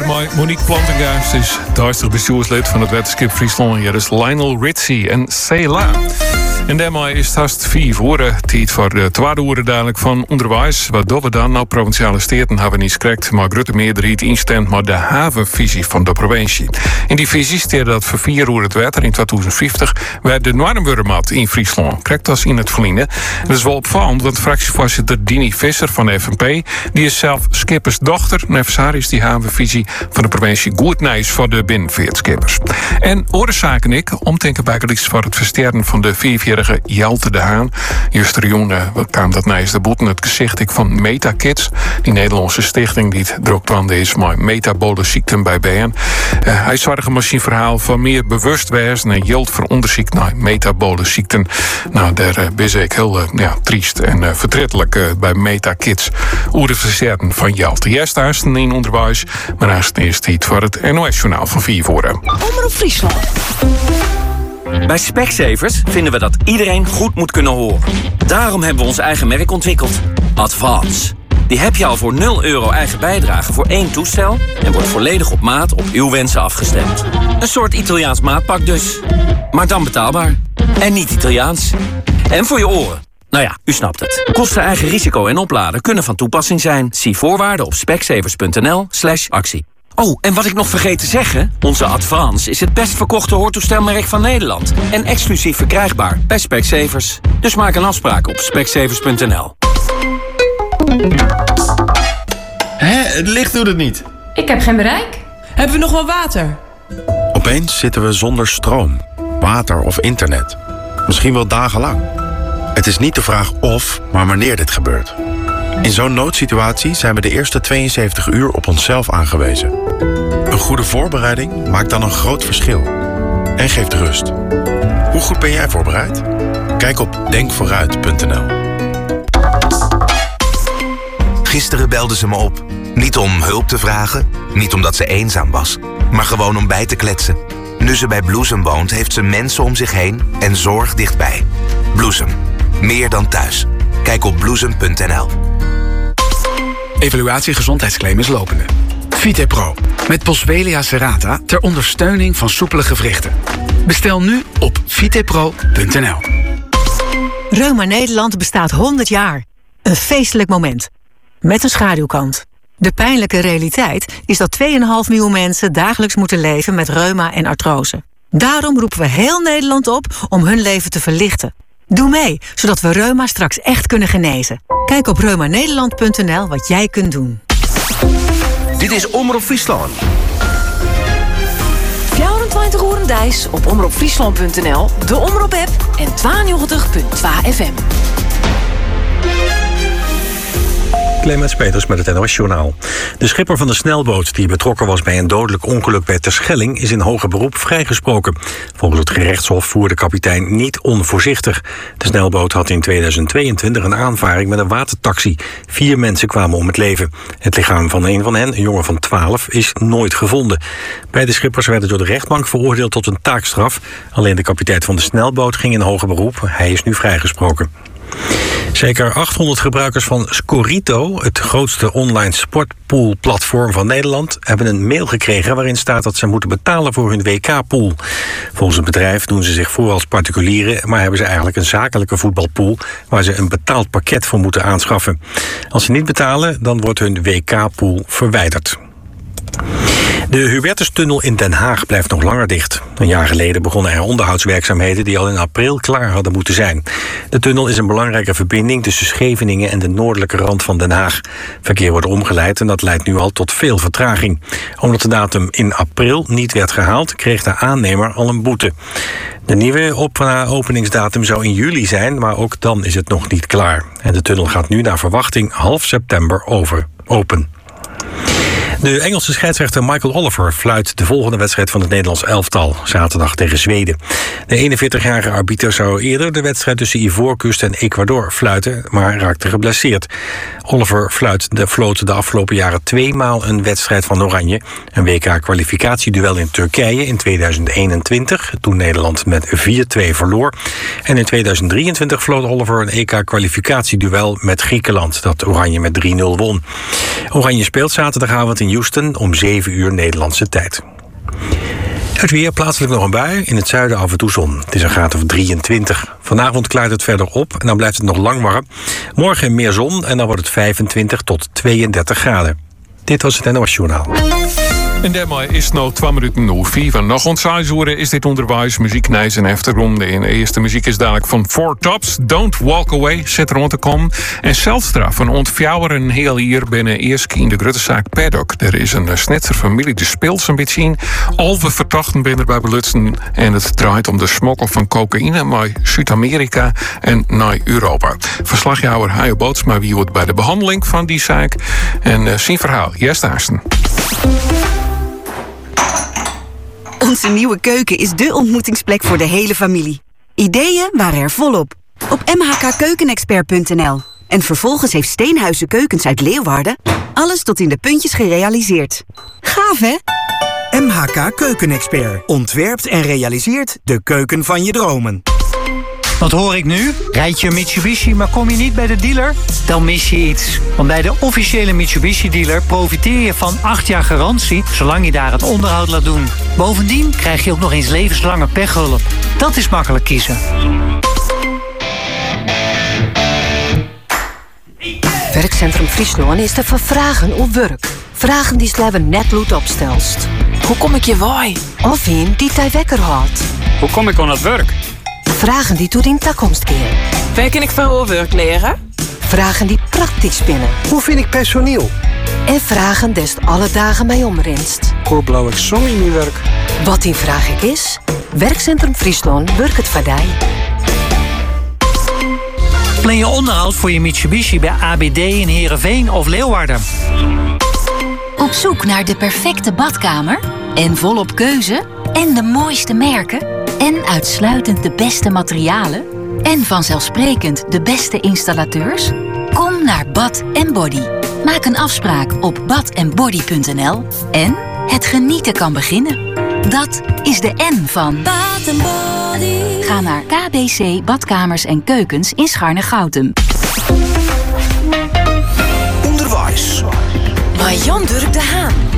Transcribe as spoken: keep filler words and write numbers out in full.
maar Monique Plantinga is duistig bestuurslid van het wetenschap Friesland. Hier is Lionel Richie en Cela. En daarmee is het haast vier voor tijd voor de tweede uur dadelijk van onderwijs. Wat we dan nou provinciale steden hebben niet correct, maar grote meerderheid instemt met de havenvisie van de provincie. In die visie steert dat voor vier uur het water in tweeduizend vijftig werd de Noordenburgmat in Friesland. Correct als in het verliezen. Dat is wel opvallend, want fractievoorzitter Dini Visser van de F N P, die is zelf skippersdochter. En even is die havenvisie van de provincie goed nieuws voor de binnenvaartskippers. En oorzaken ik omdenken bij voor het versterken van de vierjarige Jelte de Haan. Justerjoen uh, kwam dat naast de boeten het gezicht ik van MetaKids, die Nederlandse stichting die het druk aan is met metabole ziekten bij B N. Uh, hij zorgde maar zijn verhaal van meer bewustwezen en Jelte voor onderzoek naar metabole ziekten. Nou, daar uh, ben ik heel uh, ja, triest en uh, vertrettelijk uh, bij MetaKids. Hoe de versterken van Jelte. Juist daar in onderwijs, maar naast is het voor het N O S-journaal van vier voren. Omroep Friesland. Bij Specsavers vinden we dat iedereen goed moet kunnen horen. Daarom hebben we ons eigen merk ontwikkeld. Advance. Die heb je al voor nul euro eigen bijdrage voor één toestel en wordt volledig op maat op uw wensen afgestemd. Een soort Italiaans maatpak dus. Maar dan betaalbaar. En niet Italiaans. En voor je oren. Nou ja, u snapt het. Kosten, eigen risico en opladen kunnen van toepassing zijn. Zie voorwaarden op specsavers.nl slash actie. Oh, en wat ik nog vergeet te zeggen, onze Advance is het best verkochte hoortoestelmerk van Nederland. En exclusief verkrijgbaar bij Specsavers. Dus maak een afspraak op specsavers punt n l. Hé, het licht doet het niet. Ik heb geen bereik. Hebben we nog wel water? Opeens zitten we zonder stroom, water of internet. Misschien wel dagenlang. Het is niet de vraag of, maar wanneer dit gebeurt. In zo'n noodsituatie zijn we de eerste tweeënzeventig uur op onszelf aangewezen. Een goede voorbereiding maakt dan een groot verschil. En geeft rust. Hoe goed ben jij voorbereid? Kijk op denk vooruit punt n l. Gisteren belde ze me op. Niet om hulp te vragen, niet omdat ze eenzaam was, maar gewoon om bij te kletsen. Nu ze bij Bloesem woont, heeft ze mensen om zich heen en zorg dichtbij. Bloesem. Meer dan thuis. Kijk op bloesem punt n l. Evaluatie gezondheidsclaim is lopende. Vitepro. Met Boswellia serrata ter ondersteuning van soepele gewrichten. Bestel nu op vitepro punt n l. Reuma Nederland bestaat honderd jaar. Een feestelijk moment. Met een schaduwkant. De pijnlijke realiteit is dat twee komma vijf miljoen mensen dagelijks moeten leven met reuma en artrose. Daarom roepen we heel Nederland op om hun leven te verlichten. Doe mee, zodat we reuma straks echt kunnen genezen. Kijk op reuma nederland punt n l wat jij kunt doen. Dit is Omroep Friesland. vierentwintig uur Dijs op omroep friesland punt n l, de Omroep-app en tweeënnegentig punt twee F M. Clemens Peters met het N O S-journaal. De schipper van de snelboot die betrokken was bij een dodelijk ongeluk bij Terschelling is in hoger beroep vrijgesproken. Volgens het gerechtshof voerde de kapitein niet onvoorzichtig. De snelboot had in tweeduizend tweeëntwintig een aanvaring met een watertaxi. Vier mensen kwamen om het leven. Het lichaam van een van hen, een jongen van twaalf, is nooit gevonden. Beide schippers werden door de rechtbank veroordeeld tot een taakstraf. Alleen de kapitein van de snelboot ging in hoger beroep. Hij is nu vrijgesproken. Zeker achthonderd gebruikers van Scorito, het grootste online sportpoolplatform van Nederland, hebben een mail gekregen waarin staat dat ze moeten betalen voor hun W K-pool. Volgens het bedrijf doen ze zich voor als particulieren, maar hebben ze eigenlijk een zakelijke voetbalpool waar ze een betaald pakket voor moeten aanschaffen. Als ze niet betalen, dan wordt hun W K-pool verwijderd. De Hubertustunnel in Den Haag blijft nog langer dicht. Een jaar geleden begonnen er onderhoudswerkzaamheden die al in april klaar hadden moeten zijn. De tunnel is een belangrijke verbinding tussen Scheveningen en de noordelijke rand van Den Haag. Verkeer wordt omgeleid en dat leidt nu al tot veel vertraging. Omdat de datum in april niet werd gehaald, kreeg de aannemer al een boete. De nieuwe openingsdatum zou in juli zijn, maar ook dan is het nog niet klaar. En de tunnel gaat nu naar verwachting half september over open. De Engelse scheidsrechter Michael Oliver fluit de volgende wedstrijd van het Nederlands elftal, zaterdag tegen Zweden. De eenenveertigjarige arbiter zou eerder de wedstrijd tussen Ivoorkust en Ecuador fluiten, maar raakte geblesseerd. Oliver fluit de, floot de afgelopen jaren tweemaal een wedstrijd van Oranje. Een W K-kwalificatieduel in Turkije in tweeduizend eenentwintig, toen Nederland met vier twee verloor. En in tweeduizend drieëntwintig floot Oliver een E K-kwalificatieduel met Griekenland, dat Oranje met drie nul won. Oranje speelt zaterdagavond in in Houston om zeven uur Nederlandse tijd. Het weer, plaatselijk nog een bui, in het zuiden af en toe zon. Het is een graad of drieëntwintig. Vanavond klaart het verder op en dan blijft het nog lang warm. Morgen meer zon en dan wordt het vijfentwintig tot tweeëndertig graden. Dit was het N O S Journaal. En daarmee is het nou twee minuten na vier. Van nog ontzaaisuren is dit onderwijs, muziek, nijs en achtergronden. En de eerste muziek is dadelijk van Four Tops. Don't Walk Away, zit rond te komen. En zelfstraf van ontvjouwer een heel hier binnen eerst in de gruttezaak Paddock. Er is een snitser familie, die speelt een beetje in. Alve verdachten binnen bij belutsen. En het draait om de smokkel van cocaïne naar Zuid-Amerika en naar Europa. Verslagjouwer Hajo Bootsma wie wordt bij de behandeling van die zaak. En uh, zijn verhaal, Jess Daarsten. Onze nieuwe keuken is dé ontmoetingsplek voor de hele familie. Ideeën waren er volop. Op m h k keukenexpert punt n l. En vervolgens heeft Steenhuizen Keukens uit Leeuwarden alles tot in de puntjes gerealiseerd. Gaaf, hè? M H K Keukenexpert ontwerpt en realiseert de keuken van je dromen. Wat hoor ik nu? Rijd je een Mitsubishi, maar kom je niet bij de dealer? Dan mis je iets. Want bij de officiële Mitsubishi-dealer profiteer je van acht jaar garantie, zolang je daar het onderhoud laat doen. Bovendien krijg je ook nog eens levenslange pechhulp. Dat is makkelijk kiezen. Werkcentrum Friesland is te vervragen op werk. Vragen die sleven net bloed opstelst. Hoe kom ik je waai? Of in die tij wekker houdt. Hoe kom ik aan het werk? Vragen die tot in toekomst keren. Waar kan ik van werk leren? Vragen die praktisch spinnen. Hoe vind ik personeel? En vragen des alle dagen mij omrenst. Hoe blauw ik zon in mijn werk? Wat die vraag ik is? Werkcentrum Friesland werkt het voor mij. Plan je onderhoud voor je Mitsubishi bij A B D in Heerenveen of Leeuwarden. Op zoek naar de perfecte badkamer? En volop keuze? En de mooiste merken? En uitsluitend de beste materialen? En vanzelfsprekend de beste installateurs? Kom naar Bad en Body. Maak een afspraak op bad en body punt n l. En het genieten kan beginnen. Dat is de N van Bad en Body. Ga naar K B C Badkamers en Keukens in Scharne-Goutem. Onderwijs. Maar Jan Durk de Haan